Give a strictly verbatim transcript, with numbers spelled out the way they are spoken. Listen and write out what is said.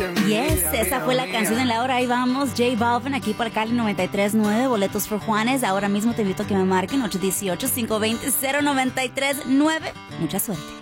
Yes, esa fue la canción en la hora. Ahí vamos, J Balvin aquí por Cali noventa y tres punto nueve, boletos por Juanes. Ahora mismo te invito a que me marquen ocho uno ocho, cinco dos cero, cero nueve tres nueve. Mucha suerte.